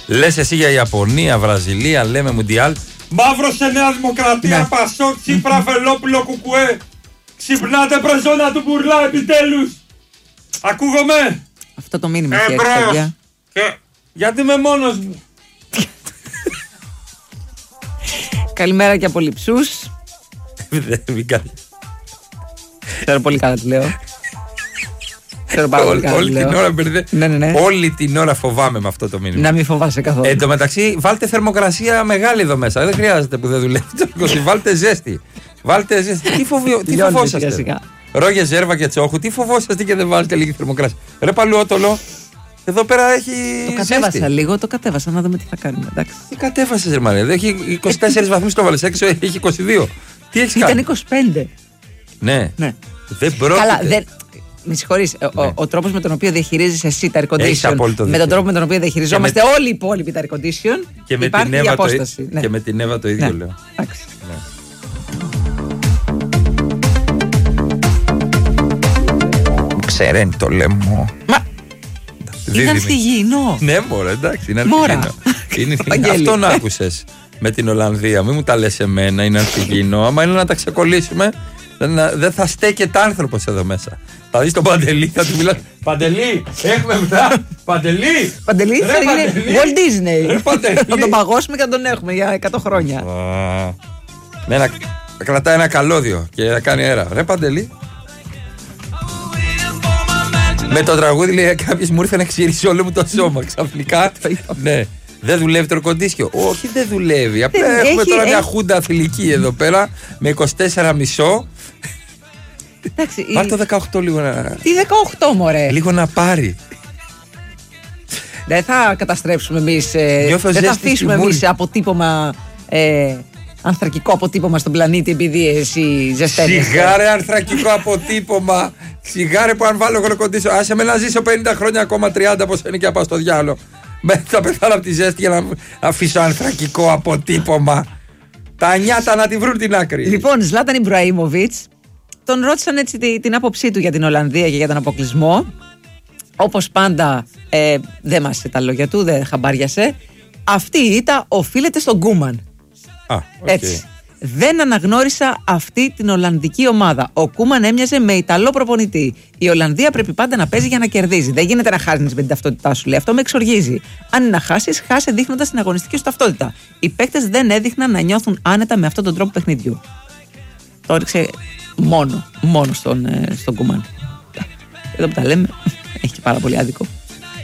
Λες εσύ για Ιαπωνία, Βραζιλία, λέμε Μουντιάλ. Μαύρο σε Νέα Δημοκρατία, Πασόκ, Τσίπρα, Βελόπουλο, Κουκουέ. Ξυπνάτε πρεζόνα του Μπουρλά επιτέλους. Ακούγομαι. Αυτό το μήνυμα έχει έρθει, παιδιά. Γιατί είμαι μόνος μου. Καλημέρα και από Λειψούς. Ξέρω πολύ καλά τι λέω. Όλη την ώρα ναι. Όλη την ώρα φοβάμαι με αυτό το μήνυμα. Να μην φοβάσαι καθόλου. Εν τω μεταξύ, βάλτε θερμοκρασία μεγάλη εδώ μέσα. Δεν χρειάζεται που δεν δουλεύει. Βάλτε ζέστη. Βάλτε ζέστη. Τι φοβόσαστε. Ρόγε ζέρβα και τσόχου, τι φοβόσαστε και δεν βάζετε λίγη θερμοκρασία. Ρε Παλαιότολο, εδώ πέρα έχει. Το κατέβασα λίγο, να δούμε τι θα κάνουμε. Εντάξει. Τι κατέβασε, ρε Μαρία. Έχει 24 βαθμούς το βάλες έξω, έχει 22. Τι έχει κάνει. Ήταν 25. Ναι. Δεν πρόκειται. Καλά, με συγχωρείς, ο τρόπος με τον οποίο διαχειρίζεσαι εσύ τα air condition, με τον τρόπο με τον οποίο διαχειριζόμαστε όλοι οι υπόλοιποι τα air condition, υπάρχει η απόσταση. Και με την Εύα το ίδιο λέω. Ξεραίνει το λαιμό. Μα είναι ανθυγιεινό. Ναι, μωρέ, εντάξει, είναι ανθυγιεινό. Αυτόν άκουσες με την Ολλανδία. Μην μου τα λες εμένα, είναι ανθυγιεινό. Άμα είναι να τα ξεκολλήσουμε, δεν θα στέκεται άνθρωπος εδώ μέσα. Θα δεις τον Παντελή, θα του μιλάς. Παντελή, έχουμε μετά. Παντελή, θα γίνει Walt Disney. Θα τον παγώσουμε και θα τον έχουμε για 100 χρόνια. Ναι, να κρατάει ένα καλώδιο και να κάνει αέρα. Ρε Παντελή. Με το τραγούδι λέει κάποιος μου ήρθε να ξύρισει όλο μου το σώμα. Ξαφνικά. Ναι. Δεν δουλεύει το air-condition. Όχι, δεν δουλεύει. Απλά έχουμε τώρα μια χούντα αθλητική εδώ πέρα με 24,5. Πάρ' το 18 λίγο να. Τι 18, μωρέ. Λίγο να πάρει. Δεν θα καταστρέψουμε εμείς. Δεν θα αφήσουμε εμείς αποτύπωμα. Ανθρακικό αποτύπωμα στον πλανήτη επειδή εσύ ζεσταίνεσαι. Σιγάρε ανθρακικό αποτύπωμα. Σιγάρε που αν βάλω air-condition. Άσε με να ζήσω 50 χρόνια ακόμα, 30 πως είναι και να πάω στο διάλο. Θα πεθάνω από τη ζέστη για να αφήσω ανθρακικό αποτύπωμα. Τα νιάτα να τη βρουν την άκρη. Λοιπόν, Ζλάταν Ιμπραήμοβιτς, τον ρώτησαν έτσι την άποψή του για την Ολλανδία και για τον αποκλεισμό. Όπως πάντα, δεν μάσησε τα λόγια του, δεν χαμπάριασε. Αυτή η ήττα οφείλεται στον Κούμαν. Έτσι. Δεν αναγνώρισα αυτή την Ολλανδική ομάδα. Ο Κούμαν έμοιαζε με Ιταλό προπονητή. Η Ολλανδία πρέπει πάντα να παίζει για να κερδίζει. Δεν γίνεται να χάσεις με την ταυτότητά σου, λέει. Αυτό με εξοργίζει. Αν είναι να χάσεις, χάσε δείχνοντας την αγωνιστική σου ταυτότητα. Οι παίκτες δεν έδειχναν να νιώθουν άνετα με αυτόν τον τρόπο παιχνιδιού. Το έριξε μόνο στον Κούμαν. Εδώ που τα λέμε, έχει και πάρα πολύ άδικο.